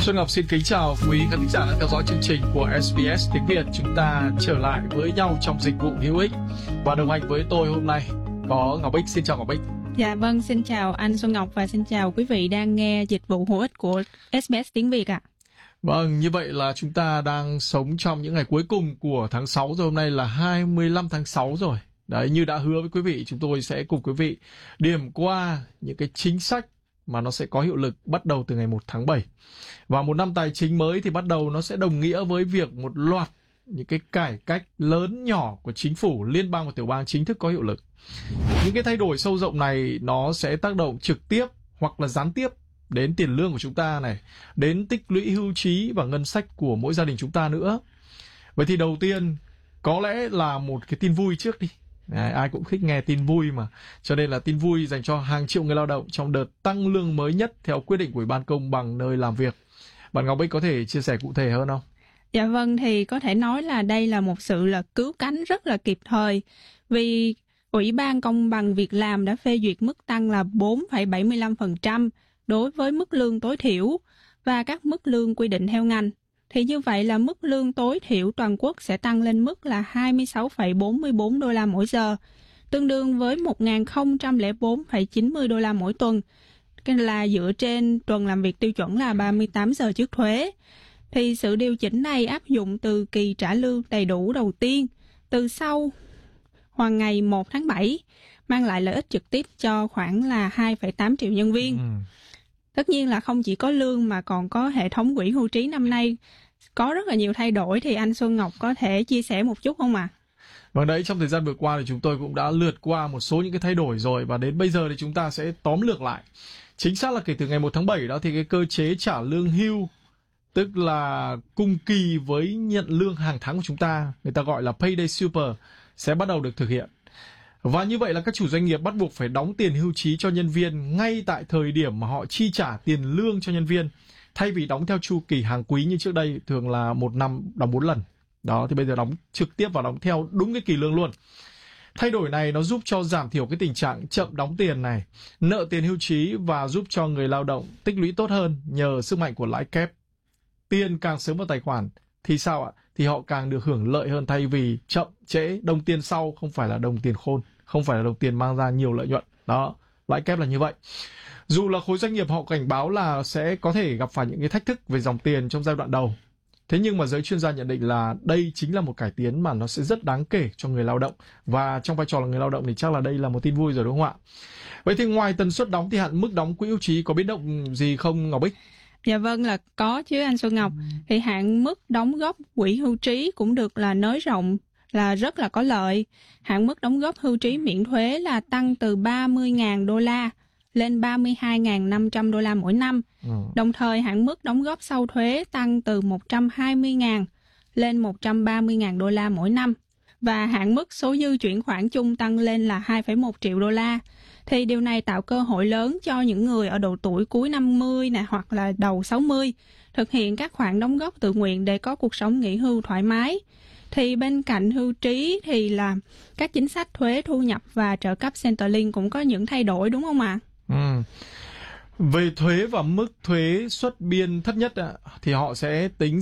Xuân Ngọc xin kính chào quý khán thính giả đang theo dõi chương trình của SBS tiếng Việt. Chúng ta trở lại với nhau trong dịch vụ hữu ích và đồng hành với tôi hôm nay có Ngọc Bích. Xin chào Ngọc Bích. Dạ vâng, xin chào anh Xuân Ngọc và xin chào quý vị đang nghe dịch vụ hữu ích của SBS tiếng Việt ạ. Vâng, như vậy là chúng ta đang sống trong những ngày cuối cùng của tháng 6 rồi. Hôm nay là 25 tháng 6 rồi. Đấy, như đã hứa với quý vị, chúng tôi sẽ cùng quý vị điểm qua những cái chính sách mà nó sẽ có hiệu lực bắt đầu từ ngày 1 tháng 7. Và một năm tài chính mới thì bắt đầu nó sẽ đồng nghĩa với việc một loạt những cái cải cách lớn nhỏ của chính phủ, liên bang và tiểu bang chính thức có hiệu lực. Những cái thay đổi sâu rộng này nó sẽ tác động trực tiếp hoặc là gián tiếp đến tiền lương của chúng ta này, đến tích lũy hưu trí và ngân sách của mỗi gia đình chúng ta nữa. Vậy thì đầu tiên có lẽ là một cái tin vui trước đi. Ai cũng thích nghe tin vui mà. Cho nên là tin vui dành cho hàng triệu người lao động trong đợt tăng lương mới nhất theo quyết định của Ủy ban Công bằng nơi làm việc. Bạn Ngọc Bích có thể chia sẻ cụ thể hơn không? Dạ vâng, thì có thể nói là đây là một sự cứu cánh rất là kịp thời. Vì Ủy ban Công bằng Việc làm đã phê duyệt mức tăng là 4,75% đối với mức lương tối thiểu và các mức lương quy định theo ngành. Thì như vậy là mức lương tối thiểu toàn quốc sẽ tăng lên mức là 26,44 đô la mỗi giờ, tương đương với 1.004,90 đô la mỗi tuần, cái là dựa trên tuần làm việc tiêu chuẩn là 38 giờ trước thuế. Thì sự điều chỉnh này áp dụng từ kỳ trả lương đầy đủ đầu tiên, từ sau hoặc ngày 1 tháng 7, mang lại lợi ích trực tiếp cho khoảng là 2,8 triệu nhân viên. Tất nhiên là không chỉ có lương mà còn có hệ thống quỹ hưu trí năm nay có rất là nhiều thay đổi, thì anh Xuân Ngọc có thể chia sẻ một chút không ạ? Vâng đấy, trong thời gian vừa qua thì chúng tôi cũng đã lượt qua một số những cái thay đổi rồi, và đến bây giờ thì chúng ta sẽ tóm lược lại. Chính xác là kể từ ngày 1 tháng 7 đó thì cái cơ chế trả lương hưu, tức là cùng kỳ với nhận lương hàng tháng của chúng ta, người ta gọi là Payday Super, sẽ bắt đầu được thực hiện. Và như vậy là các chủ doanh nghiệp bắt buộc phải đóng tiền hưu trí cho nhân viên ngay tại thời điểm mà họ chi trả tiền lương cho nhân viên, thay vì đóng theo chu kỳ hàng quý như trước đây, thường là một năm đóng 4 lần. Đó, thì bây giờ đóng trực tiếp và đóng theo đúng cái kỳ lương luôn. Thay đổi này nó giúp cho giảm thiểu cái tình trạng chậm đóng tiền này, nợ tiền hưu trí, và giúp cho người lao động tích lũy tốt hơn nhờ sức mạnh của lãi kép. Tiền càng sớm vào tài khoản thì sao ạ? Thì họ càng được hưởng lợi hơn, thay vì chậm trễ, đồng tiền sau không phải là đồng tiền khôn, không phải là đồng tiền mang ra nhiều lợi nhuận. Đó, lãi kép là như vậy. Dù là khối doanh nghiệp họ cảnh báo là sẽ có thể gặp phải những cái thách thức về dòng tiền trong giai đoạn đầu, thế nhưng mà giới chuyên gia nhận định là đây chính là một cải tiến mà nó sẽ rất đáng kể cho người lao động. Và trong vai trò là người lao động thì chắc là đây là một tin vui rồi đúng không ạ? Vậy thì ngoài tần suất đóng thì hạn mức đóng quỹ hưu trí có biến động gì không Ngọc Bích? Dạ vâng, là có chứ anh Xuân Ngọc. Thì hạn mức đóng góp quỹ hưu trí cũng được là nới rộng, là rất là có lợi. Hạn mức đóng góp hưu trí miễn thuế là tăng từ 30.000 đô la lên 32.500 đô la mỗi năm. Đồng thời hạn mức đóng góp sau thuế tăng từ 120.000 lên 130.000 đô la mỗi năm. Và hạn mức số dư chuyển khoản chung tăng lên là 2,1 triệu đô la. Thì điều này tạo cơ hội lớn cho những người ở độ tuổi cuối 50 nè, hoặc là đầu 60 thực hiện các khoản đóng góp tự nguyện để có cuộc sống nghỉ hưu thoải mái. Thì bên cạnh hưu trí thì là các chính sách thuế thu nhập và trợ cấp Centrelink cũng có những thay đổi đúng không ạ? Về thuế và mức thuế suất biên thấp nhất thì họ sẽ tính